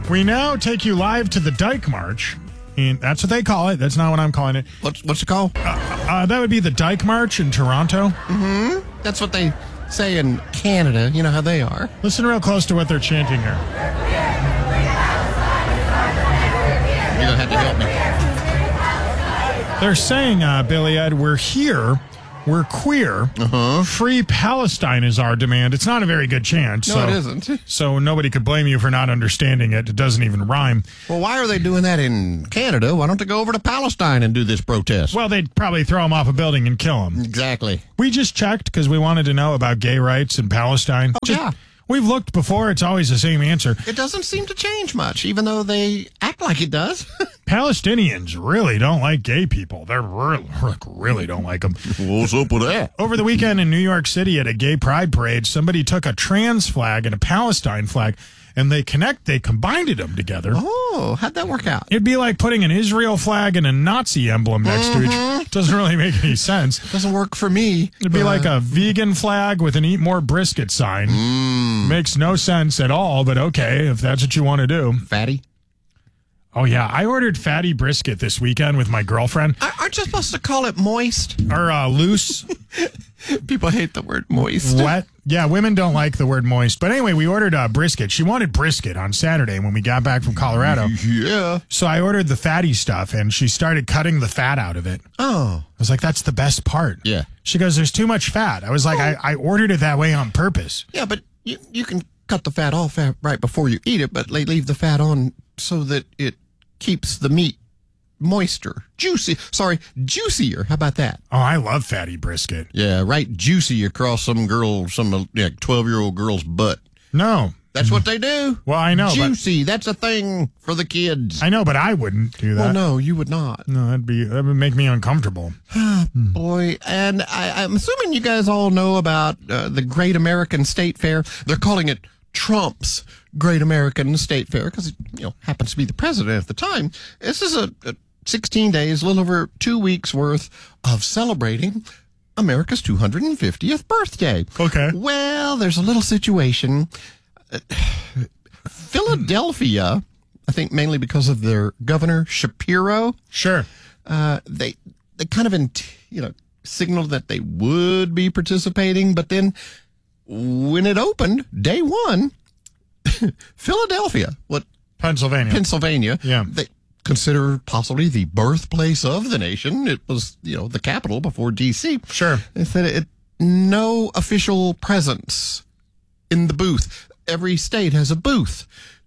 We now take you live to the Dyke March. And that's what they call it. That's not what I'm calling it. What's it called? That would be the Dyke March in Toronto. Mm-hmm. That's what they say in Canada. You know how they are. Listen real close to what they're chanting here. You're going to have to help me. They're saying, Billy Ed, we're here. We're queer. Free Palestine is our demand. It's not a very good chant. No, it isn't. So nobody could blame you for not understanding it. It doesn't even rhyme. Well, why are they doing that in Canada? Why don't they go over to Palestine and do this protest? Well, they'd probably throw him off a building and kill him. Exactly. We just checked because we wanted to know about gay rights in Palestine. Yeah. We've looked before. It's always the same answer. It doesn't seem to change much, even though they act like it does. Palestinians really don't like gay people. They really don't like them. What's up with that? Over the weekend in New York City at a gay pride parade, somebody took a trans flag and a Palestine flag, and they combined them together. Oh, how'd that work out? It'd be like putting an Israel flag and a Nazi emblem next to each other. It doesn't really make any sense. Doesn't work for me. It'd be like a vegan flag with an eat more brisket sign. Makes no sense at all, but okay, if that's what you want to do. Fatty? Oh, yeah. I ordered fatty brisket this weekend with my girlfriend. Aren't you supposed to call it moist? Or loose. People hate the word moist. Wet. Yeah, women don't like the word moist. But anyway, we ordered brisket. She wanted brisket on Saturday when we got back from Colorado. Yeah. So I ordered the fatty stuff, and she started cutting the fat out of it. Oh. I was like, that's the best part. Yeah. She goes, there's too much fat. I was like, I ordered it that way on purpose. Yeah, but you can cut the fat off right before you eat it, but they leave the fat on so that it keeps the meat moister, juicier. How about that? Oh, I love fatty brisket. Yeah, right, juicy across some 12-year-old girl's butt. No. That's what they do. Well, I know. Juicy, that's a thing for the kids. I know, but I wouldn't do that. Well, no, you would not. No, that would make me uncomfortable. Boy, and I'm assuming you guys all know about the Great American State Fair. They're calling it Trump's Great American State Fair because it happens to be the president at the time. This is a 16 days, a little over 2 weeks worth of celebrating America's 250th birthday. Okay. Well, there's a little situation. Philadelphia, I think mainly because of their governor Shapiro. Sure. They kind of signaled that they would be participating, but then when it opened, day one, Philadelphia, Pennsylvania, yeah, they consider possibly the birthplace of the nation. It was, the capital before D.C. Sure. They said no official presence in the booth. Every state has a booth,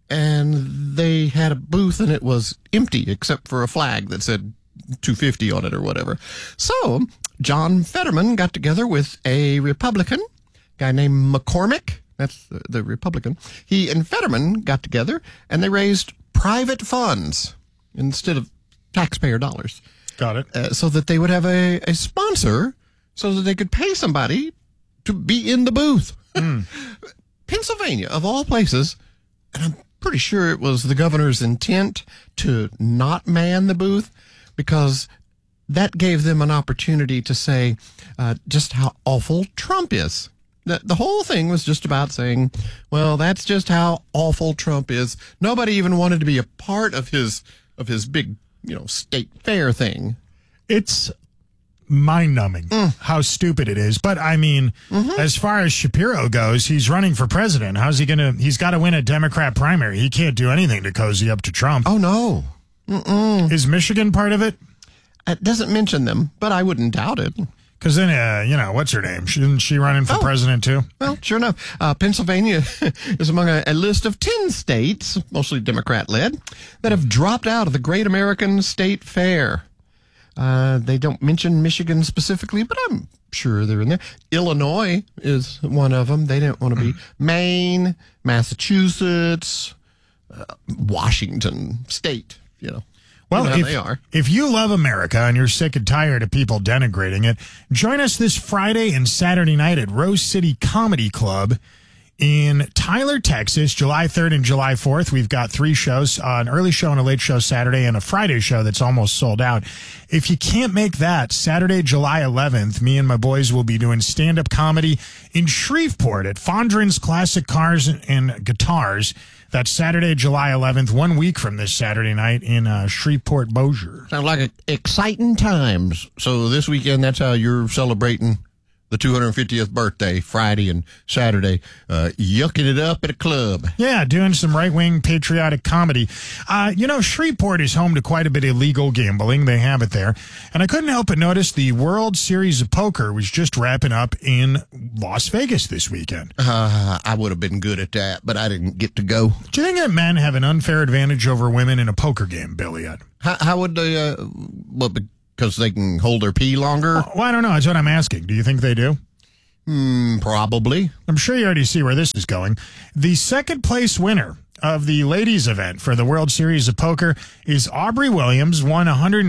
and they had a booth, and it was empty except for a flag that said 250 on it or whatever. So John Fetterman got together with a Republican guy named McCormick. That's the Republican. He and Fetterman got together, and they raised private funds instead of taxpayer dollars. Got it. So that they would have a sponsor so that they could pay somebody to be in the booth. Pennsylvania, of all places, and I'm pretty sure it was the governor's intent to not man the booth because that gave them an opportunity to say just how awful Trump is. The whole thing was just about saying, well, that's just how awful Trump is. Nobody even wanted to be a part of his big, state fair thing. It's mind-numbing how stupid it is. But, I mean, as far as Shapiro goes, he's running for president. How's he going to... He's got to win a Democrat primary. He can't do anything to cozy up to Trump. Oh, no. Is Michigan part of it? It doesn't mention them, but I wouldn't doubt it. Because then, what's her name? Isn't she running for president, too? Well, sure enough. Pennsylvania is among a list of 10 states, mostly Democrat-led, that have dropped out of the Great American State Fair. They don't mention Michigan specifically, but I'm sure they're in there. Illinois is one of them. They didn't want to be. Maine, Massachusetts, Washington State, Well, they are. If you love America and you're sick and tired of people denigrating it, join us this Friday and Saturday night at Rose City Comedy Club In Tyler, Texas, July 3rd and July 4th, we've got 3 shows, an early show and a late show Saturday and a Friday show that's almost sold out. If you can't make that, Saturday, July 11th, me and my boys will be doing stand-up comedy in Shreveport at Fondren's Classic Cars and Guitars. That's Saturday, July 11th, 1 week from this Saturday night in Shreveport, Bossier. Sounds like exciting times. So this weekend, that's how you're celebrating the 250th birthday, Friday and Saturday, yucking it up at a club. Yeah, doing some right-wing patriotic comedy. Shreveport is home to quite a bit of illegal gambling. They have it there. And I couldn't help but notice the World Series of Poker was just wrapping up in Las Vegas this weekend. I would have been good at that, but I didn't get to go. Do you think that men have an unfair advantage over women in a poker game, Billy? How would they, because they can hold their pee longer? Well, I don't know. That's what I'm asking. Do you think they do? Probably. I'm sure you already see where this is going. The second place winner of the ladies event for the World Series of Poker is Aubrey Williams, won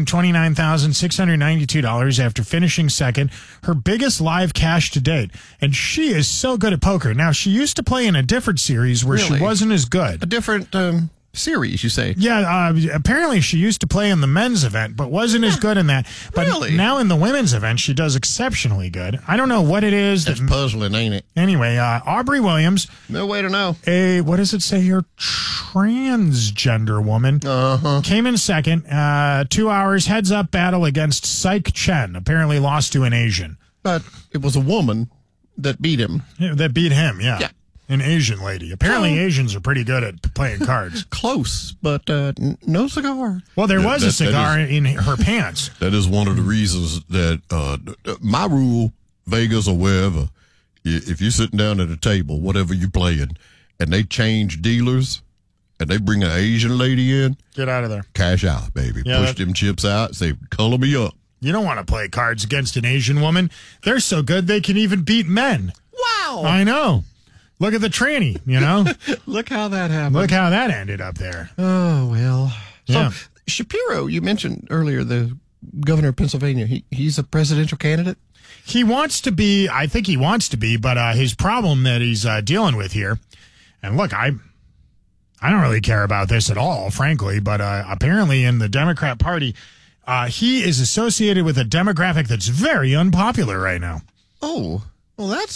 $129,692 after finishing second, her biggest live cash to date. And she is so good at poker. Now, she used to play in a different series where she wasn't as good. A different series, you say? Yeah, apparently she used to play in the men's event, but wasn't as good in that. But now in the women's event, she does exceptionally good. I don't know what it is. That's puzzling, ain't it? Anyway, Aubrey Williams. No way to know. What does it say here? Transgender woman. Came in second. 2 hours heads-up battle against Syke Chen. Apparently lost to an Asian. But it was a woman that beat him. Yeah, that beat him, yeah. An Asian lady. Apparently Asians are pretty good at playing cards. Close, but no cigar. Well, there was a cigar in her pants. That is one of the reasons that my rule, Vegas or wherever, if you're sitting down at a table, whatever you're playing, and they change dealers, and they bring an Asian lady in, get out of there. Cash out, baby. Yeah, push them chips out, say, color me up. You don't want to play cards against an Asian woman. They're so good they can even beat men. Wow. I know. Look at the tranny, Look how that happened. Look how that ended up there. Oh, well. Yeah. So, Shapiro, you mentioned earlier, the governor of Pennsylvania, he's a presidential candidate? He wants to be, I think he wants to be, but his problem that he's dealing with here, and look, I don't really care about this at all, frankly, but apparently in the Democrat Party, he is associated with a demographic that's very unpopular right now. Oh, well, that's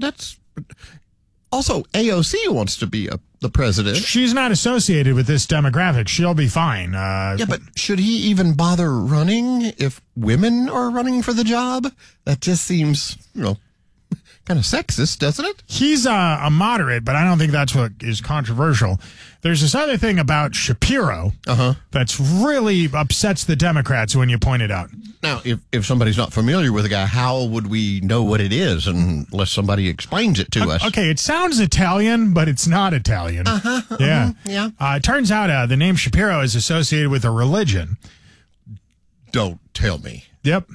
also, AOC wants to be the president. She's not associated with this demographic. She'll be fine. But should he even bother running if women are running for the job? That just seems, kind of sexist, doesn't it? He's a moderate, but I don't think that's what is controversial. There's this other thing about Shapiro that's really upsets the Democrats when you point it out. Now, if somebody's not familiar with the guy, how would we know what it is unless somebody explains it to us? Okay, it sounds Italian, but it's not Italian. Yeah. It turns out the name Shapiro is associated with a religion. Don't tell me. Yep,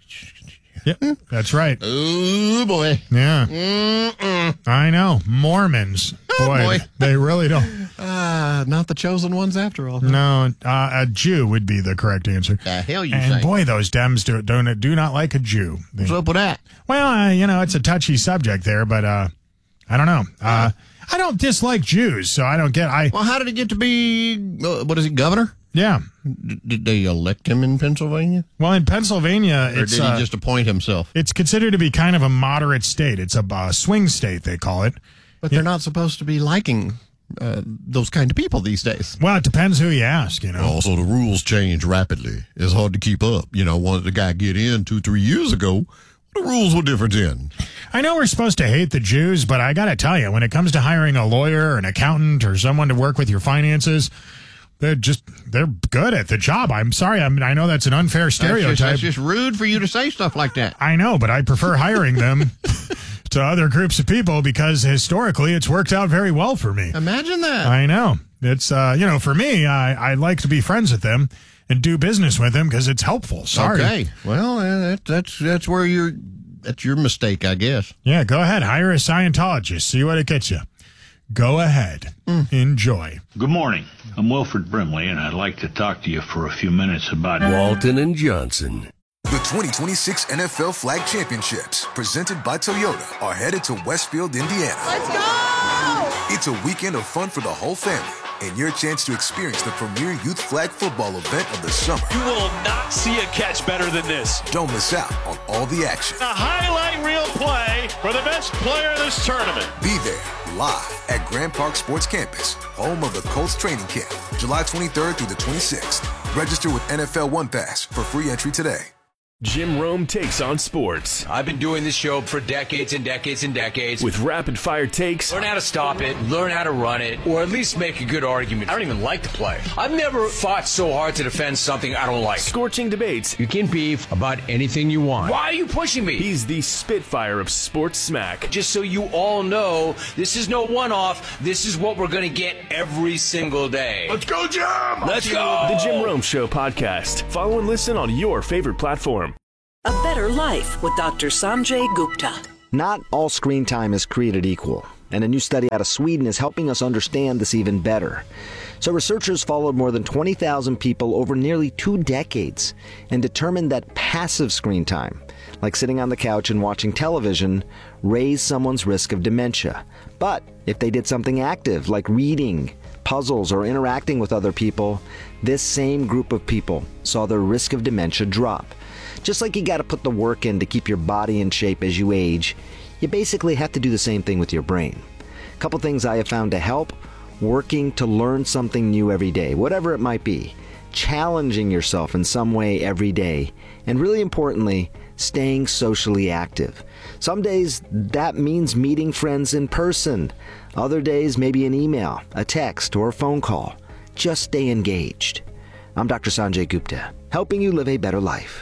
that's right. Oh, boy. Yeah. I know. Mormons. Boy, they really don't. Not the chosen ones after all. No, a Jew would be the correct answer. The hell you and say? Boy, those Dems do not like a Jew. What's up with that? Well, it's a touchy subject there, but I don't know. I don't dislike Jews, so I don't get. Well, how did it get to be? What is he, governor? Yeah. Did they elect him in Pennsylvania? Well, in Pennsylvania, or did he just appoint himself? It's considered to be kind of a moderate state. It's a swing state, they call it. But they're not supposed to be liking those kind of people these days. Well, it depends who you ask, Also, the rules change rapidly. It's hard to keep up. Once the guy get in 2-3 years ago, the rules were different then. I know we're supposed to hate the Jews, but I got to tell you, when it comes to hiring a lawyer or an accountant or someone to work with your finances, they're good at the job. I'm sorry. I know that's an unfair stereotype. That's just rude for you to say stuff like that. I know, but I prefer hiring them to other groups of people because historically it's worked out very well for me. Imagine that. I know. It's, for me, I like to be friends with them and do business with them because it's helpful. Sorry. Okay. Well, that's where that's your mistake, I guess. Yeah, go ahead. Hire a Scientologist. See what it gets you. Go ahead. Enjoy. Good morning. I'm Wilford Brimley, and I'd like to talk to you for a few minutes about Walton and Johnson. The The 2026 NFL Flag Championships, presented by Toyota, are headed to Westfield, Indiana. Let's go! It's a weekend of fun for the whole family and your chance to experience the premier youth flag football event of the summer. You will not see a catch better than this. Don't miss out on all the action. A highlight reel play for the best player in this tournament. Be there live at Grand Park Sports Campus, home of the Colts training camp, July 23rd through the 26th. Register with NFL One Pass for free entry today. Jim Rome takes on sports. I've been doing this show for decades and decades and decades. With rapid-fire takes. Learn how to stop it, learn how to run it, or at least make a good argument. I don't even like the play. I've never fought so hard to defend something I don't like. Scorching debates. You can beef about anything you want. Why are you pushing me? He's the Spitfire of sports smack. Just so you all know, this is no one-off. This is what we're going to get every single day. Let's go, Jim! Let's go! The Jim Rome Show podcast. Follow and listen on your favorite platform. A Better Life with Dr. Sanjay Gupta. Not all screen time is created equal, and a new study out of Sweden is helping us understand this even better. So researchers followed more than 20,000 people over nearly 2 decades and determined that passive screen time, like sitting on the couch and watching television, raised someone's risk of dementia. But if they did something active, like reading, puzzles, or interacting with other people, this same group of people saw their risk of dementia drop. Just like you got to put the work in to keep your body in shape as you age, you basically have to do the same thing with your brain. A couple things I have found to help: working to learn something new every day, whatever it might be, challenging yourself in some way every day, and really importantly, staying socially active. Some days that means meeting friends in person. Other days maybe an email, a text, or a phone call. Just stay engaged. I'm Dr. Sanjay Gupta, helping you live a better life.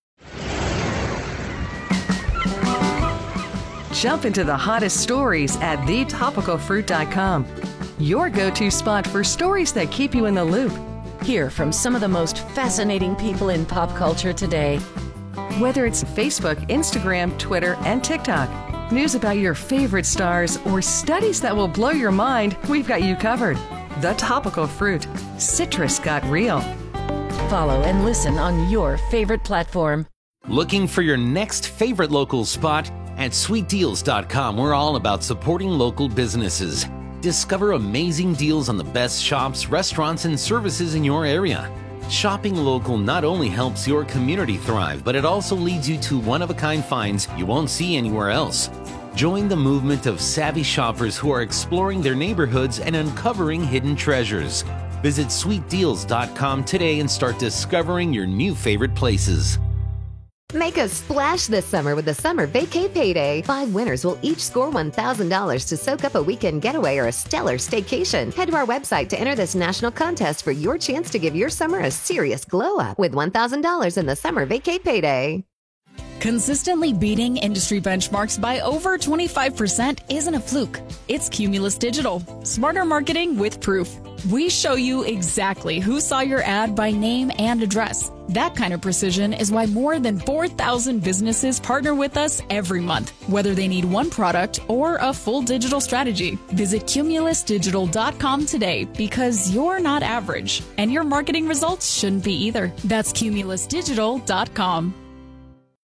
Jump into the hottest stories at thetopicalfruit.com. Your go-to spot for stories that keep you in the loop. Hear from some of the most fascinating people in pop culture today. Whether it's Facebook, Instagram, Twitter, and TikTok, news about your favorite stars, or studies that will blow your mind, we've got you covered. The Topical Fruit. Citrus got real. Follow and listen on your favorite platform. Looking for your next favorite local spot? At sweetdeals.com, we're all about supporting local businesses. Discover amazing deals on the best shops, restaurants, and services in your area. Shopping local not only helps your community thrive, but it also leads you to one-of-a-kind finds you won't see anywhere else. Join the movement of savvy shoppers who are exploring their neighborhoods and uncovering hidden treasures. Visit sweetdeals.com today and start discovering your new favorite places. Make a splash this summer with the Summer Vacay Payday. 5 winners will each score $1,000 to soak up a weekend getaway or a stellar staycation. Head to our website to enter this national contest for your chance to give your summer a serious glow up with $1,000 in the Summer Vacay Payday. Consistently beating industry benchmarks by over 25% isn't a fluke. It's Cumulus Digital. Smarter marketing with proof. We show you exactly who saw your ad by name and address. That kind of precision is why more than 4,000 businesses partner with us every month, whether they need one product or a full digital strategy. Visit cumulusdigital.com today, because you're not average, and your marketing results shouldn't be either. That's cumulusdigital.com.